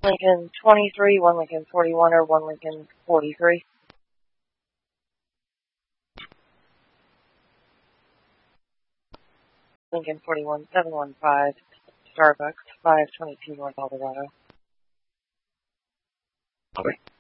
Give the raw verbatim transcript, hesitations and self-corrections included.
Lincoln twenty-three, one Lincoln forty-one, or one Lincoln forty-three. Lincoln forty-one, seven one five, Starbucks, five twenty-two North Eldorado. Okay.